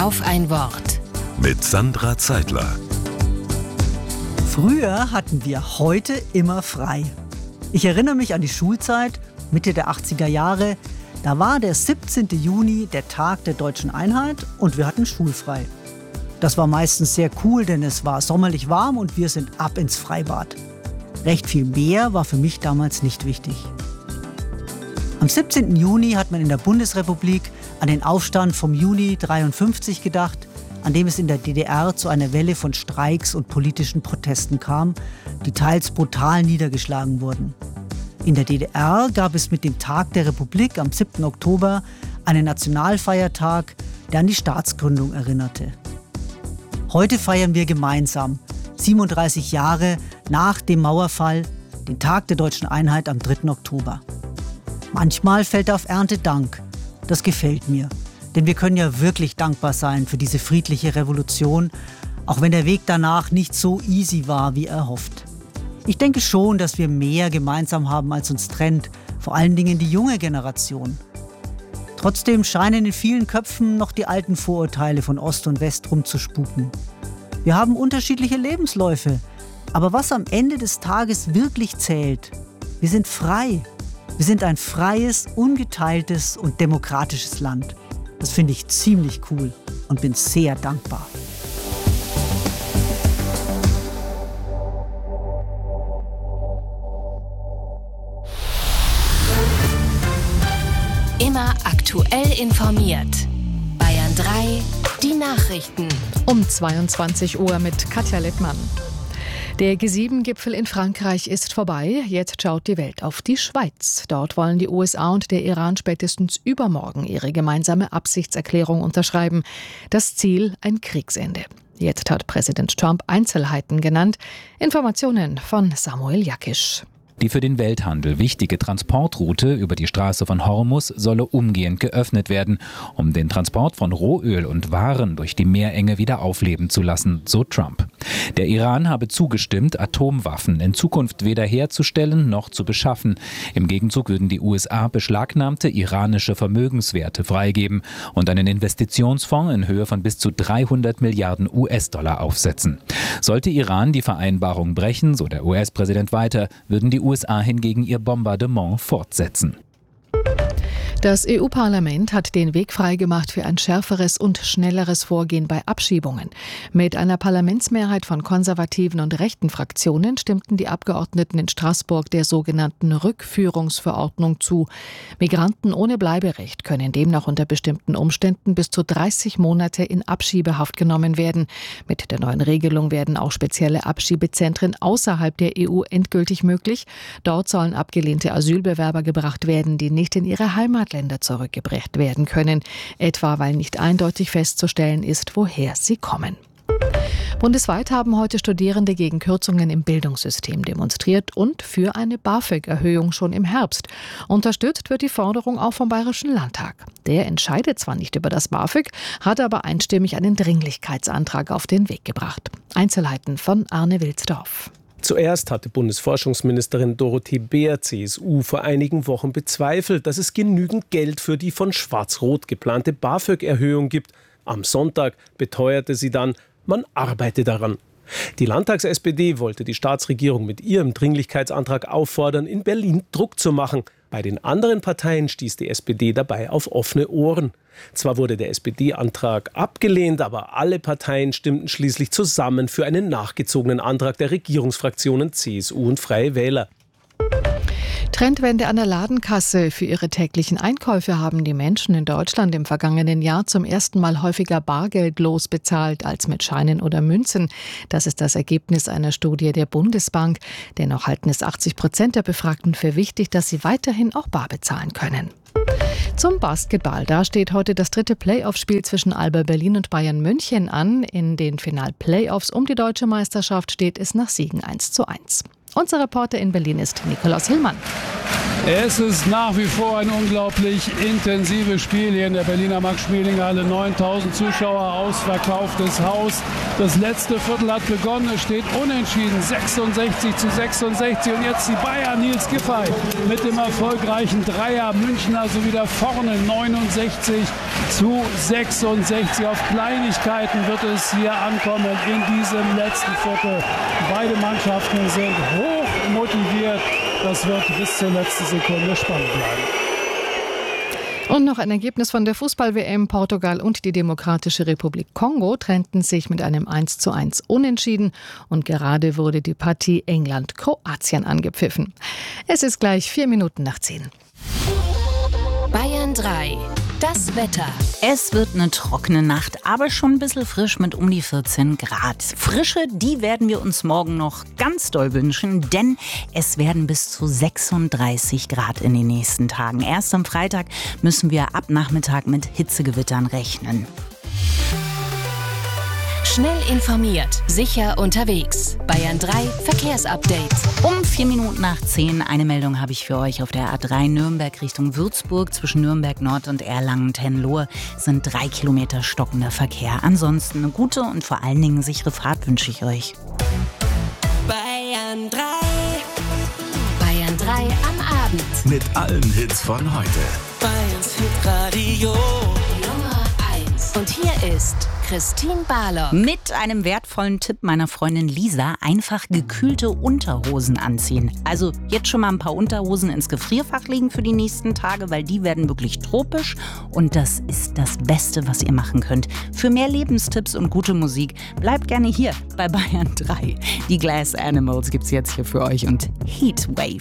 Auf ein Wort. Mit Sandra Zeidler. Früher hatten wir heute immer frei. Ich erinnere mich an die Schulzeit, Mitte der 80er Jahre. Da war der 17. Juni der Tag der Deutschen Einheit und wir hatten schulfrei. Das war meistens sehr cool, denn es war sommerlich warm und wir sind ab ins Freibad. Recht viel mehr war für mich damals nicht wichtig. Am 17. Juni hat man in der Bundesrepublik an den Aufstand vom Juni 1953 gedacht, an dem es in der DDR zu einer Welle von Streiks und politischen Protesten kam, die teils brutal niedergeschlagen wurden. In der DDR gab es mit dem Tag der Republik am 7. Oktober einen Nationalfeiertag, der an die Staatsgründung erinnerte. Heute feiern wir gemeinsam, 37 Jahre nach dem Mauerfall, den Tag der Deutschen Einheit am 3. Oktober. Manchmal fällt er auf Erntedank. Das gefällt mir. Denn wir können ja wirklich dankbar sein für diese friedliche Revolution, auch wenn der Weg danach nicht so easy war, wie erhofft. Ich denke schon, dass wir mehr gemeinsam haben, als uns trennt, vor allen Dingen die junge Generation. Trotzdem scheinen in vielen Köpfen noch die alten Vorurteile von Ost und West rumzuspuken. Wir haben unterschiedliche Lebensläufe, aber was am Ende des Tages wirklich zählt, wir sind frei. Wir sind ein freies, ungeteiltes und demokratisches Land. Das finde ich ziemlich cool und bin sehr dankbar. Immer aktuell informiert. Bayern 3, die Nachrichten. Um 22 Uhr mit Katja Littmann. Der G7-Gipfel in Frankreich ist vorbei. Jetzt schaut die Welt auf die Schweiz. Dort wollen die USA und der Iran spätestens übermorgen ihre gemeinsame Absichtserklärung unterschreiben. Das Ziel: ein Kriegsende. Jetzt hat Präsident Trump Einzelheiten genannt. Informationen von Samuel Jakisch. Die für den Welthandel wichtige Transportroute über die Straße von Hormuz solle umgehend geöffnet werden, um den Transport von Rohöl und Waren durch die Meerenge wieder aufleben zu lassen, so Trump. Der Iran habe zugestimmt, Atomwaffen in Zukunft weder herzustellen noch zu beschaffen. Im Gegenzug würden die USA beschlagnahmte iranische Vermögenswerte freigeben und einen Investitionsfonds in Höhe von bis zu 300 Milliarden US-Dollar aufsetzen. Sollte Iran die Vereinbarung brechen, so der US-Präsident weiter, würden die USA hingegen ihr Bombardement fortsetzen. Das EU-Parlament hat den Weg freigemacht für ein schärferes und schnelleres Vorgehen bei Abschiebungen. Mit einer Parlamentsmehrheit von konservativen und rechten Fraktionen stimmten die Abgeordneten in Straßburg der sogenannten Rückführungsverordnung zu. Migranten ohne Bleiberecht können demnach unter bestimmten Umständen bis zu 30 Monate in Abschiebehaft genommen werden. Mit der neuen Regelung werden auch spezielle Abschiebezentren außerhalb der EU endgültig möglich. Dort sollen abgelehnte Asylbewerber gebracht werden, die nicht in ihre Heimatländer zurückgebracht werden können, etwa weil nicht eindeutig festzustellen ist, woher sie kommen. Bundesweit haben heute Studierende gegen Kürzungen im Bildungssystem demonstriert und für eine BAföG-Erhöhung schon im Herbst. Unterstützt wird die Forderung auch vom Bayerischen Landtag. Der entscheidet zwar nicht über das BAföG, hat aber einstimmig einen Dringlichkeitsantrag auf den Weg gebracht. Einzelheiten von Arne Wilsdorf. Zuerst hatte Bundesforschungsministerin Dorothee Bär, CSU, vor einigen Wochen bezweifelt, dass es genügend Geld für die von Schwarz-Rot geplante BAföG-Erhöhung gibt. Am Sonntag beteuerte sie dann, man arbeite daran. Die Landtags-SPD wollte die Staatsregierung mit ihrem Dringlichkeitsantrag auffordern, in Berlin Druck zu machen. Bei den anderen Parteien stieß die SPD dabei auf offene Ohren. Zwar wurde der SPD-Antrag abgelehnt, aber alle Parteien stimmten schließlich zusammen für einen nachgezogenen Antrag der Regierungsfraktionen CSU und Freie Wähler. Trendwende an der Ladenkasse. Für ihre täglichen Einkäufe haben die Menschen in Deutschland im vergangenen Jahr zum ersten Mal häufiger bargeldlos bezahlt als mit Scheinen oder Münzen. Das ist das Ergebnis einer Studie der Bundesbank. Dennoch halten es 80% der Befragten für wichtig, dass sie weiterhin auch bar bezahlen können. Zum Basketball. Da steht heute das dritte Playoff-Spiel zwischen Alba Berlin und Bayern München an. In den Final-Playoffs um die deutsche Meisterschaft steht es nach Siegen 1:1. Unser Reporter in Berlin ist Nikolaus Hillmann. Es ist nach wie vor ein unglaublich intensives Spiel hier in der Berliner Max-Schmeling-Halle. 9000 Zuschauer, ausverkauftes Haus. Das letzte Viertel hat begonnen. Es steht unentschieden, 66:66. Und jetzt die Bayern, Nils Giffey mit dem erfolgreichen Dreier. München also wieder vorne, 69:66. Auf Kleinigkeiten wird es hier ankommen in diesem letzten Viertel. Beide Mannschaften sind hoch motiviert. Das wird bis zur letzten Sekunde spannend bleiben. Und noch ein Ergebnis von der Fußball-WM. Portugal und die Demokratische Republik Kongo trennten sich mit einem 1:1 Unentschieden. Und gerade wurde die Partie England-Kroatien angepfiffen. Es ist gleich 4:10. Bayern 3. Das Wetter. Es wird eine trockene Nacht, aber schon ein bisschen frisch mit um die 14 Grad. Frische, die werden wir uns morgen noch ganz doll wünschen, denn es werden bis zu 36 Grad in den nächsten Tagen. Erst am Freitag müssen wir ab Nachmittag mit Hitzegewittern rechnen. Schnell informiert, sicher unterwegs. Bayern 3 Verkehrsupdate. Um 10:04 eine Meldung habe ich für euch auf der A3 Nürnberg Richtung Würzburg. Zwischen Nürnberg Nord und Erlangen-Tenlohe sind 3 Kilometer stockender Verkehr. Ansonsten eine gute und vor allen Dingen sichere Fahrt wünsche ich euch. Bayern 3. Bayern 3 am Abend. Mit allen Hits von heute. Bayerns Hitradio Nummer 1. Und hier ist Christine Barlock. Mit einem wertvollen Tipp meiner Freundin Lisa: einfach gekühlte Unterhosen anziehen. Also jetzt schon mal ein paar Unterhosen ins Gefrierfach legen für die nächsten Tage, weil die werden wirklich tropisch und das ist das Beste, was ihr machen könnt. Für mehr Lebenstipps und gute Musik bleibt gerne hier bei Bayern 3. Die Glass Animals gibt's jetzt hier für euch und Heatwave.